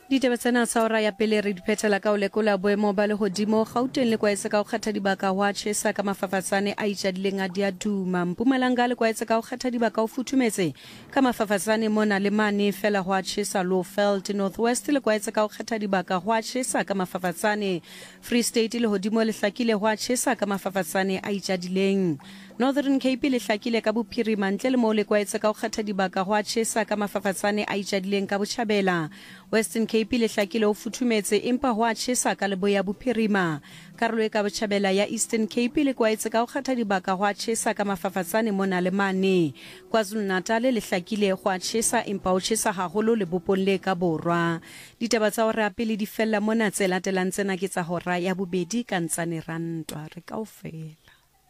Ditaba tsena tsa hora ya pele re diphethela ka o lekola boemo ba lehodimo Gauteng le kwaetse ka o kgetha dibaka wa tjhesa ka mafafatsane a itjadileng a dia duma Mpumalanga le kwaetse ka o kgetha dibaka o futhumetse ka mafafatsane mona le mane fela wa tjhesa Lowveld Northwest le kwaetse ka o kgetha dibaka wa tjhesa ka mafafatsane Free State le hodimo le hlakile wa tjhesa ka mafafatsane a itjadileng Northern Cape le hlakile ka bophirima ntle le mo le kwaetse ka o kgetha dibaka wa tjhesa ka mafafatsane a itjadileng ka Botjhabela Western Cape le hlakile o futhumetse empa wa tjhesa ka leboya bophirima karolo e ka Botjhabela ya Eastern Cape le kwaetse ka o kgetha dibaka wa tjhesa ka mafafatsane mona le mane KwaZulu-Natal le hlakile wa tjhesa empa o tjhesa haholo le bopong le ka borwa ditaba tsa hore pele di fella mona tse latelang tsena ke tsa hora ya bobedi ka ntsane rantwa re kaofela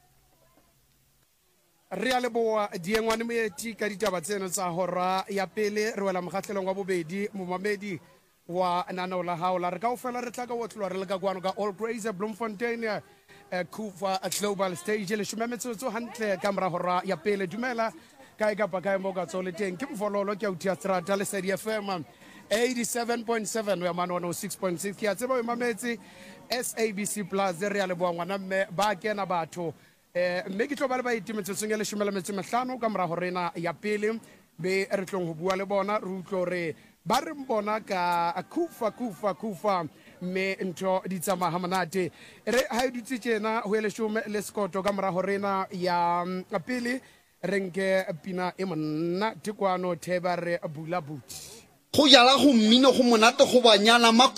re a leboa diengwane moeti ka ditaba tseno tsa hora ya pele re wela mokgahlelong wa bobedi momamedi wa nanao la haola re kaofela re tlaka otlwa re le ka kwano ka All Grace Bloemfontein Kufa Global Stage le shumemetsotso hantle ka mora hora ya pele dumela kae kapa kae mo ka tsole teng ke mfololo ke utia strata le Sedi FM 87.7 ya mano 6.6 ke a tseba mametsi SABC Plus re a leboa ngwana mme ba kena batho mme ke tlo ba le ba itimetsetsong ya le shumela metsi mahlano ka mora horena ya pele be re tlong ho bua le bona re utlo re ba re mbona ka kufa me ntho di tsama ha manate re ha e dutse tjena ho ele shume le skoto ka mora horena ya pele re nke pina e monna tikwano theba re bula buti go jala go mmino go monate go banyana